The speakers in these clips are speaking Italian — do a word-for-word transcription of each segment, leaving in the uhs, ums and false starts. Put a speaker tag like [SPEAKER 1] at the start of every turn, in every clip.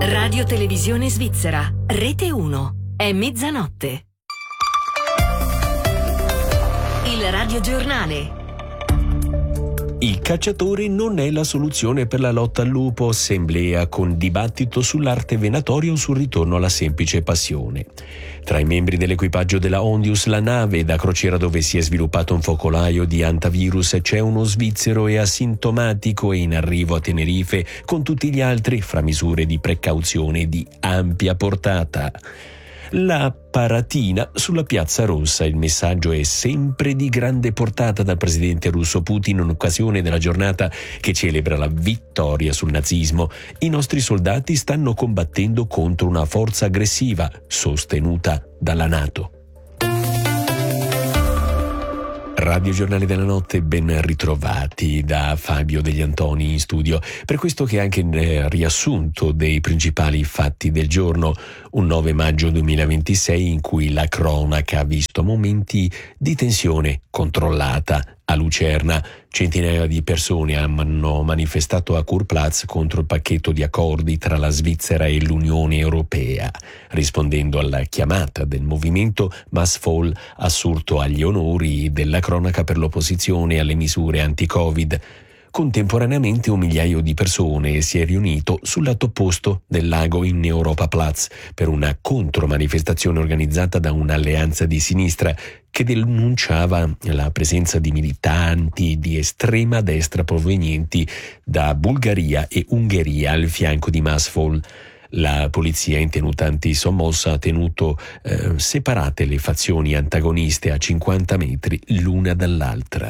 [SPEAKER 1] Radio Televisione Svizzera, Rete uno. È mezzanotte. Il radiogiornale.
[SPEAKER 2] Il cacciatore non è la soluzione per la lotta al lupo. Assemblea con dibattito sull'arte venatoria o sul ritorno alla semplice passione. Tra i membri dell'equipaggio della Ondius, la nave da crociera dove si è sviluppato un focolaio di antivirus, c'è uno svizzero e asintomatico e in arrivo a Tenerife, con tutti gli altri fra misure di precauzione di ampia portata. La paratina sulla Piazza Rossa. Il messaggio è sempre di grande portata dal presidente russo Putin in occasione della giornata che celebra la vittoria sul nazismo. I nostri soldati stanno combattendo contro una forza aggressiva sostenuta dalla NATO. Radio Giornale della Notte, ben ritrovati da Fabio Degli Antoni in studio. Per questo che anche nel riassunto dei principali fatti del giorno, un nove maggio duemilaventisei in cui la cronaca ha visto momenti di tensione controllata a Lucerna. Centinaia di persone hanno manifestato a Kurplatz contro il pacchetto di accordi tra la Svizzera e l'Unione Europea. Rispondendo alla chiamata del movimento, Massvoll ha assurto agli onori della cronaca per l'opposizione alle misure anti-Covid. Contemporaneamente un migliaio di persone si è riunito sul lato opposto del lago in Europaplatz per una contromanifestazione organizzata da un'alleanza di sinistra che denunciava la presenza di militanti di estrema destra provenienti da Bulgaria e Ungheria al fianco di Massvoll. La polizia in tenuta antisommossa ha tenuto eh, separate le fazioni antagoniste a cinquanta metri l'una dall'altra.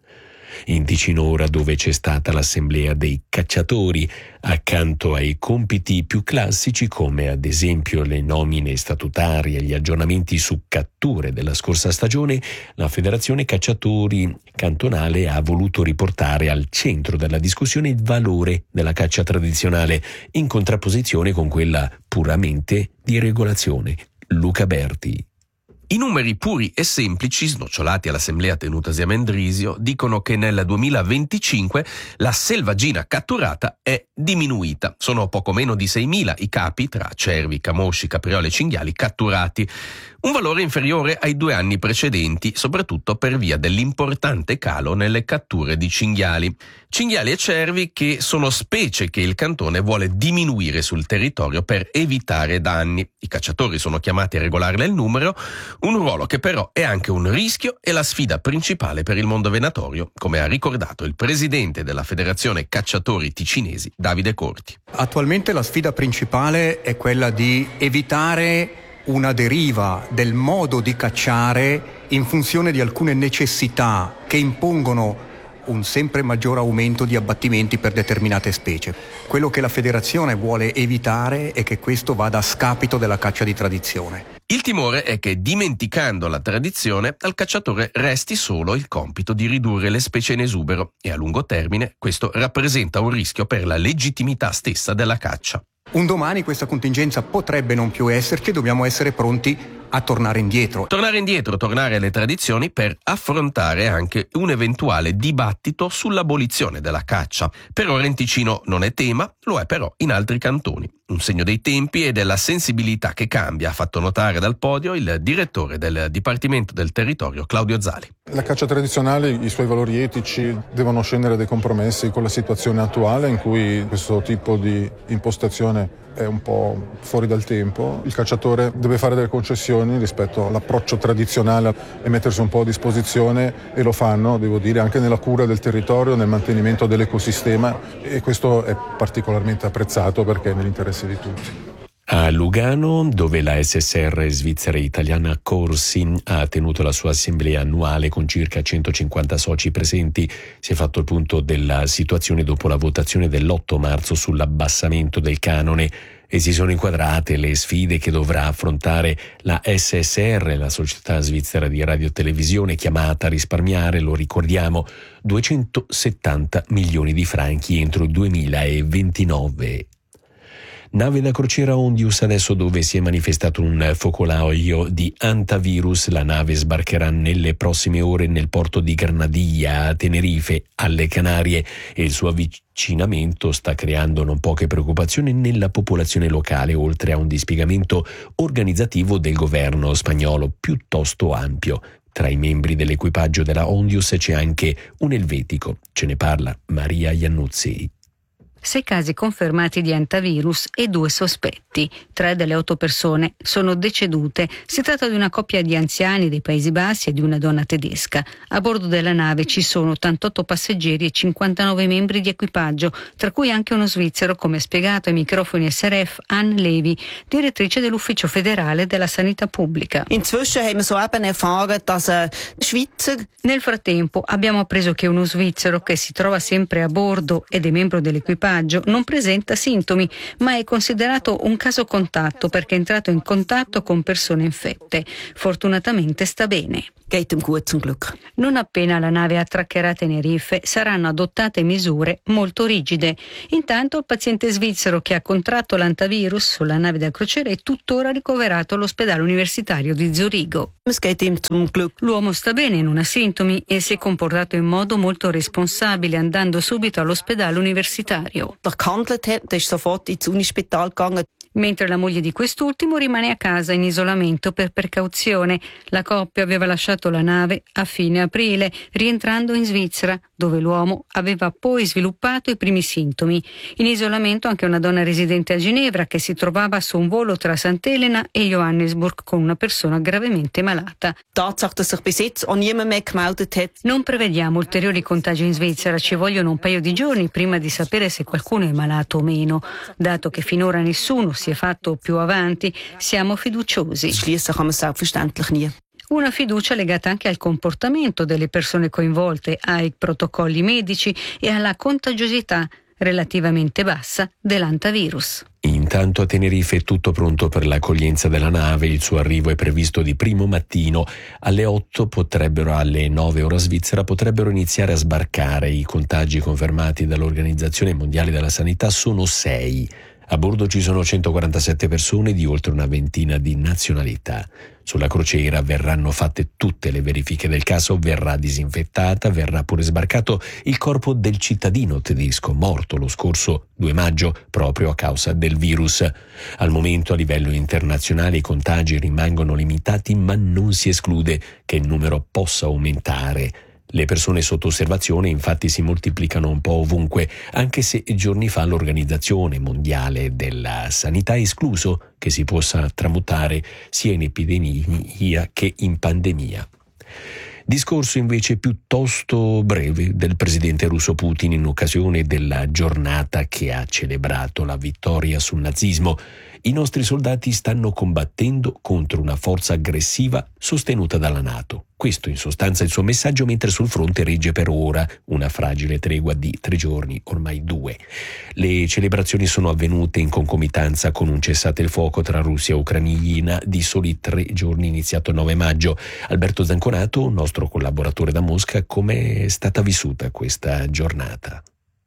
[SPEAKER 2] In Ticino ora, dove c'è stata l'assemblea dei cacciatori, accanto ai compiti più classici come ad esempio le nomine statutarie e gli aggiornamenti su catture della scorsa stagione, la Federazione Cacciatori cantonale ha voluto riportare al centro della discussione il valore della caccia tradizionale, in contrapposizione con quella puramente di regolazione. Luca Berti.
[SPEAKER 3] I numeri puri e semplici, snocciolati all'assemblea tenutasi a Mendrisio, dicono che nel duemilaventicinque la selvaggina catturata è diminuita. Sono poco meno di seimila i capi tra cervi, camosci, capriole e cinghiali catturati. Un valore inferiore ai due anni precedenti, soprattutto per via dell'importante calo nelle catture di cinghiali. Cinghiali e cervi che sono specie che il cantone vuole diminuire sul territorio per evitare danni. I cacciatori sono chiamati a regolarne il numero, un ruolo che però è anche un rischio e la sfida principale per il mondo venatorio, come ha ricordato il presidente della Federazione Cacciatori Ticinesi, Davide Corti.
[SPEAKER 4] Attualmente la sfida principale è quella di evitare una deriva del modo di cacciare in funzione di alcune necessità che impongono un sempre maggiore aumento di abbattimenti per determinate specie. Quello che la federazione vuole evitare è che questo vada a scapito della caccia di tradizione.
[SPEAKER 3] Il timore è che, dimenticando la tradizione, al cacciatore resti solo il compito di ridurre le specie in esubero e a lungo termine questo rappresenta un rischio per la legittimità stessa della caccia.
[SPEAKER 4] Un domani questa contingenza potrebbe non più esserci e dobbiamo essere pronti a tornare indietro.
[SPEAKER 3] Tornare indietro, tornare alle tradizioni per affrontare anche un eventuale dibattito sull'abolizione della caccia. Per ora in Ticino non è tema, lo è però in altri cantoni. Un segno dei tempi e della sensibilità che cambia, ha fatto notare dal podio il direttore del Dipartimento del Territorio, Claudio Zali.
[SPEAKER 5] La caccia tradizionale, i suoi valori etici devono scendere dei compromessi con la situazione attuale in cui questo tipo di impostazione è un po' fuori dal tempo. Il cacciatore deve fare delle concessioni rispetto all'approccio tradizionale e mettersi un po' a disposizione, e lo fanno, devo dire, anche nella cura del territorio, nel mantenimento dell'ecosistema, e questo è particolarmente apprezzato perché è nell'interesse di tutti.
[SPEAKER 2] A Lugano, dove la S S R svizzera e italiana Corsi ha tenuto la sua assemblea annuale con circa centocinquanta soci presenti, si è fatto il punto della situazione dopo la votazione dell'otto marzo sull'abbassamento del canone e si sono inquadrate le sfide che dovrà affrontare la S S R, la società svizzera di radiotelevisione, chiamata a risparmiare, lo ricordiamo, duecentosettanta milioni di franchi entro il duemilaventinove. Nave da crociera Ondius, adesso dove si è manifestato un focolaio di antivirus. La nave sbarcherà nelle prossime ore nel porto di Granadilla a Tenerife, alle Canarie, e il suo avvicinamento sta creando non poche preoccupazioni nella popolazione locale, oltre a un dispiegamento organizzativo del governo spagnolo piuttosto ampio. Tra i membri dell'equipaggio della Ondius c'è anche un elvetico. Ce ne parla Maria Iannuzzi.
[SPEAKER 6] Sei casi confermati di antivirus e due sospetti. Tre delle otto persone sono decedute. Si tratta di una coppia di anziani dei Paesi Bassi e di una donna tedesca. A bordo della nave ci sono ottantotto passeggeri e cinquantanove membri di equipaggio, tra cui anche uno svizzero, come ha spiegato ai microfoni S R F Anne Levi, direttrice dell'Ufficio federale della sanità pubblica.
[SPEAKER 7] Inzwischen haben wir soeben erfahren, dass ein Schweizer...
[SPEAKER 6] Nel frattempo abbiamo appreso che uno svizzero che si trova sempre a bordo ed è membro dell'equipaggio non presenta sintomi, ma è considerato un caso contatto perché è entrato in contatto con persone infette. Fortunatamente sta bene.
[SPEAKER 7] Geht ihm gut, zum Glück.
[SPEAKER 6] Non appena la nave attraccherà a Tenerife saranno adottate misure molto rigide. Intanto il paziente svizzero che ha contratto l'antivirus sulla nave da crociera è tuttora ricoverato all'ospedale universitario di Zurigo.
[SPEAKER 7] Es geht ihm zum Glück.
[SPEAKER 6] L'uomo sta bene, non ha sintomi e si è comportato in modo molto responsabile, andando subito all'ospedale universitario.
[SPEAKER 7] Der gehandelt hat, der ist sofort ins Unispital gegangen.
[SPEAKER 6] Mentre la moglie di quest'ultimo rimane a casa in isolamento per precauzione. La coppia aveva lasciato la nave a fine aprile, rientrando in Svizzera, dove l'uomo aveva poi sviluppato i primi sintomi. In isolamento anche una donna residente a Ginevra che si trovava su un volo tra Sant'Elena e Johannesburg con una persona gravemente malata.
[SPEAKER 7] Tatsache, dass sich bis jetzt auch niemand mehr gemeldet hat.
[SPEAKER 6] Non prevediamo ulteriori contagi in Svizzera, ci vogliono un paio di giorni prima di sapere se qualcuno è malato o meno. Dato che finora nessuno si è fatto più avanti, siamo fiduciosi.
[SPEAKER 7] Schließen kann man selbstverständlich nie.
[SPEAKER 6] Una fiducia legata anche al comportamento delle persone coinvolte, ai protocolli medici e alla contagiosità relativamente bassa dell'antivirus.
[SPEAKER 2] Intanto a Tenerife è tutto pronto per l'accoglienza della nave. Il suo arrivo è previsto di primo mattino. Alle otto potrebbero, alle nove ora svizzera, potrebbero iniziare a sbarcare. I contagi confermati dall'Organizzazione Mondiale della Sanità sono sei. A bordo ci sono centoquarantasette persone di oltre una ventina di nazionalità. Sulla crociera verranno fatte tutte le verifiche del caso, verrà disinfettata, verrà pure sbarcato il corpo del cittadino tedesco morto lo scorso due maggio proprio a causa del virus. Al momento a livello internazionale i contagi rimangono limitati, ma non si esclude che il numero possa aumentare. Le persone sotto osservazione infatti si moltiplicano un po' ovunque, anche se giorni fa l'Organizzazione Mondiale della Sanità ha escluso che si possa tramutare sia in epidemia che in pandemia. Discorso invece piuttosto breve del presidente russo Putin in occasione della giornata che ha celebrato la vittoria sul nazismo. I nostri soldati stanno combattendo contro una forza aggressiva sostenuta dalla NATO. Questo in sostanza è il suo messaggio, mentre sul fronte regge per ora una fragile tregua di tre giorni, ormai due. Le celebrazioni sono avvenute in concomitanza con un cessate il fuoco tra Russia e Ucraina di soli tre giorni, iniziato il nove maggio. Alberto Zanconato, nostro collaboratore da Mosca, come è stata vissuta questa giornata?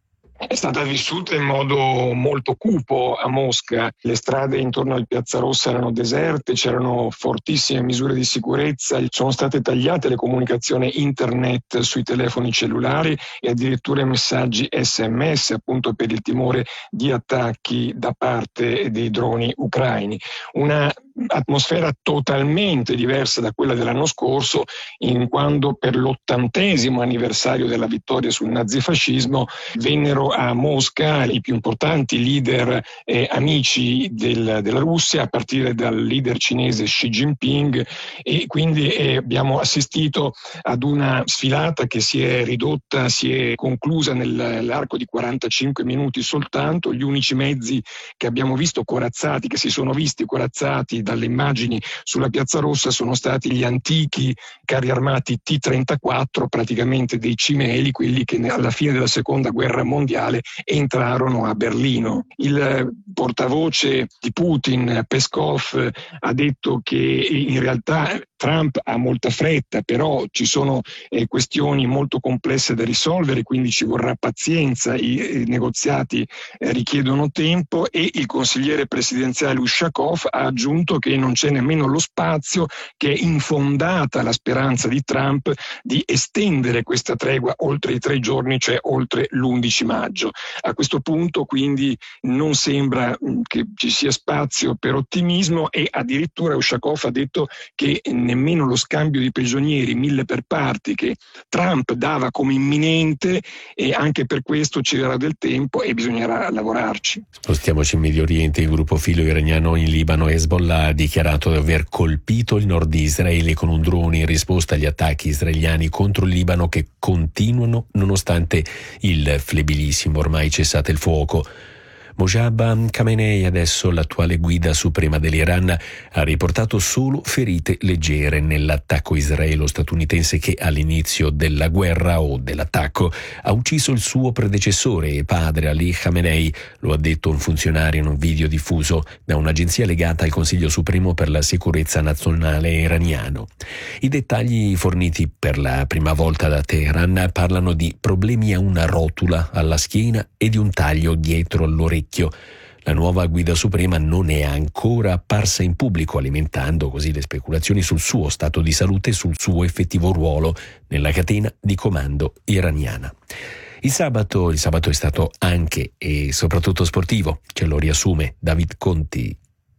[SPEAKER 8] È stata vissuta in modo molto cupo a Mosca. Le strade intorno al Piazza Rossa erano deserte, c'erano fortissime misure di sicurezza, sono state tagliate le comunicazioni internet sui telefoni cellulari e addirittura i messaggi S M S, appunto per il timore di attacchi da parte dei droni ucraini. Una atmosfera totalmente diversa da quella dell'anno scorso, in quando per l'ottantesimo anniversario della vittoria sul nazifascismo vennero a Mosca i più importanti leader e amici del, della Russia, a partire dal leader cinese Xi Jinping, e quindi eh, abbiamo assistito ad una sfilata che si è ridotta, si è conclusa nell'arco di quarantacinque minuti soltanto. Gli unici mezzi che abbiamo visto corazzati, che si sono visti corazzati dalle immagini sulla Piazza Rossa, sono stati gli antichi carri armati T trentaquattro, praticamente dei cimeli, quelli che alla fine della seconda guerra mondiale entrarono a Berlino. Il portavoce di Putin, Peskov, ha detto che in realtà Trump ha molta fretta, però ci sono eh, questioni molto complesse da risolvere, quindi ci vorrà pazienza, i, i negoziati eh, richiedono tempo, e il consigliere presidenziale Ushakov ha aggiunto che non c'è nemmeno lo spazio, che è infondata la speranza di Trump di estendere questa tregua oltre i tre giorni, cioè oltre l'undici maggio. A questo punto quindi non sembra mh, che ci sia spazio per ottimismo, e addirittura Ushakov ha detto che nemmeno lo scambio di prigionieri mille per parti che Trump dava come imminente, e anche per questo ci darà del tempo e bisognerà lavorarci.
[SPEAKER 2] Spostiamoci in Medio Oriente. Il gruppo filo iraniano in Libano Hezbollah ha dichiarato di aver colpito il nord di Israele con un drone in risposta agli attacchi israeliani contro il Libano, che continuano nonostante il flebilissimo ormai cessate il fuoco. Mojtaba Khamenei, adesso l'attuale guida suprema dell'Iran, ha riportato solo ferite leggere nell'attacco israelo-statunitense che all'inizio della guerra o dell'attacco ha ucciso il suo predecessore e padre Ali Khamenei, lo ha detto un funzionario in un video diffuso da un'agenzia legata al Consiglio Supremo per la Sicurezza Nazionale iraniano. I dettagli forniti per la prima volta da Teheran parlano di problemi a una rotula alla schiena e di un taglio dietro all'orecchio. La nuova guida suprema non è ancora apparsa in pubblico, alimentando così le speculazioni sul suo stato di salute e sul suo effettivo ruolo nella catena di comando iraniana. Il sabato, il sabato è stato anche e soprattutto sportivo, ce lo riassume David Conti.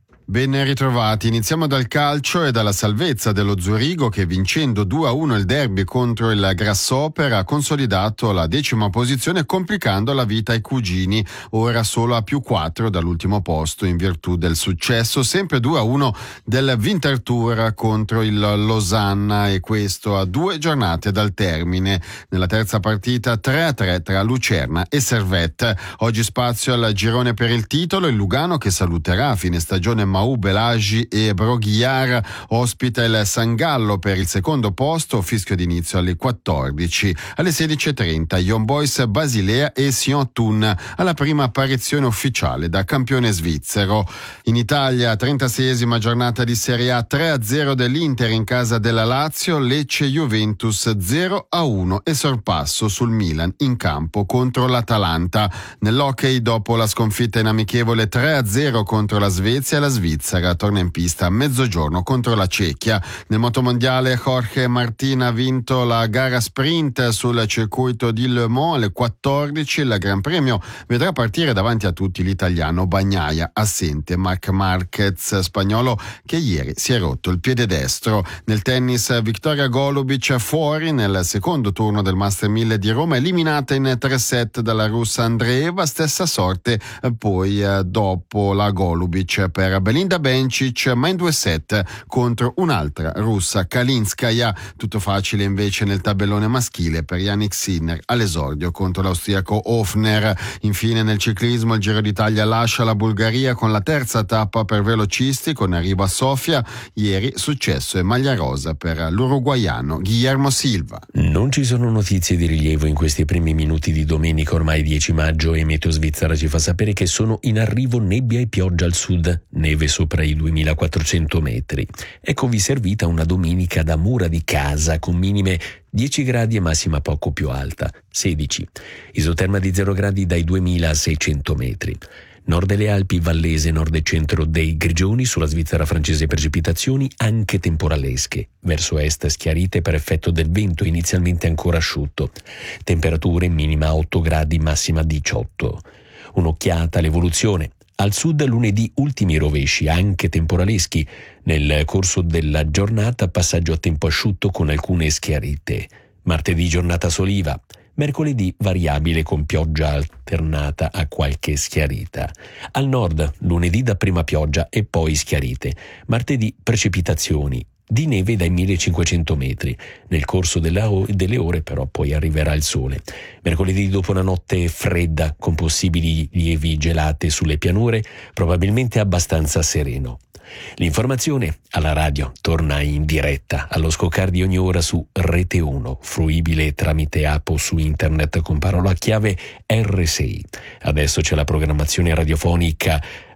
[SPEAKER 9] Ben ritrovati, iniziamo dal calcio e dalla salvezza dello Zurigo che, vincendo due a uno il derby contro il Grasshopper, ha consolidato la decima posizione, complicando la vita ai cugini, ora solo a più quattro dall'ultimo posto in virtù del successo sempre due a uno del Winterthur contro il Losanna, e questo a due giornate dal termine. Nella terza partita tre a tre tra Lucerna e Servette. Oggi spazio al girone per il titolo, il Lugano che saluterà a fine stagione Mau Belagi e Broguiar, ospita il San Gallo per il secondo posto, fischio d'inizio alle quattordici. Alle sedici e trenta Young Boys Basilea e Sion Thun alla prima apparizione ufficiale da campione svizzero. In Italia, trentaseiesima giornata di Serie A, tre a zero dell'Inter in casa della Lazio, Lecce Juventus zero a uno e sorpasso sul Milan in campo contro l'Atalanta. Nell'hockey, dopo la sconfitta in amichevole tre a zero contro la Svezia, la Svizzera torna in pista a mezzogiorno contro la Cecchia. Nel motomondiale Jorge Martin ha vinto la gara sprint sul circuito di Le Mans alle quattordici. Il Gran Premio vedrà partire davanti a tutti l'italiano Bagnaia, assente Marc Marquez, spagnolo che ieri si è rotto il piede destro. Nel tennis, Victoria Golubic fuori nel secondo turno del Master mille di Roma, eliminata in tre set dalla russa Andreeva. Stessa sorte poi dopo la Golubic per Belinda Bencic, ma in due set contro un'altra russa, Kalinskaya. Tutto facile invece nel tabellone maschile per Yannick Sinner all'esordio contro l'austriaco Hofner. Infine nel ciclismo il Giro d'Italia lascia la Bulgaria con la terza tappa per velocisti con arrivo a Sofia. Ieri successo e maglia rosa per l'uruguaiano Guillermo Silva.
[SPEAKER 2] Non ci sono notizie di rilievo in questi primi minuti di domenica ormai dieci maggio, e Meteo Svizzera ci fa sapere che sono in arrivo nebbia e pioggia al sud, neve sopra i duemilaquattrocento metri. Eccovi servita una domenica da mura di casa con minime dieci gradi e massima poco più alta, sedici. Isoterma di zero gradi dai duemilaseicento metri. Nord delle Alpi, Vallese, nord e centro dei Grigioni, sulla Svizzera francese precipitazioni anche temporalesche. Verso est schiarite per effetto del vento inizialmente ancora asciutto. Temperature minima otto gradi, massima diciotto. Un'occhiata all'evoluzione. Al sud lunedì ultimi rovesci, anche temporaleschi. Nel corso della giornata passaggio a tempo asciutto con alcune schiarite. Martedì giornata soliva. Mercoledì variabile con pioggia alternata a qualche schiarita. Al nord lunedì dapprima pioggia e poi schiarite. Martedì precipitazioni. Di neve dai millecinquecento metri. Nel corso della o- delle ore però poi arriverà il sole. Mercoledì dopo una notte fredda con possibili lievi gelate sulle pianure, probabilmente abbastanza sereno. L'informazione alla radio torna in diretta allo scoccare di ogni ora su Rete uno, fruibile tramite app o su internet con parola chiave erre sei. Adesso c'è la programmazione radiofonica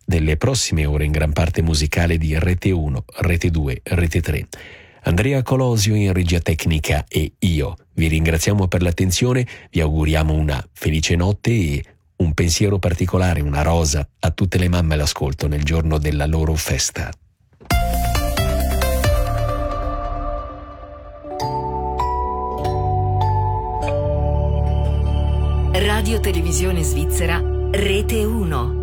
[SPEAKER 2] delle prossime ore in gran parte musicale di Rete uno, Rete due, Rete tre. Andrea Colosio in regia tecnica e io vi ringraziamo per l'attenzione, vi auguriamo una felice notte e un pensiero particolare, una rosa a tutte le mamme all'ascolto nel giorno della loro festa.
[SPEAKER 1] Radio Televisione Svizzera, Rete uno.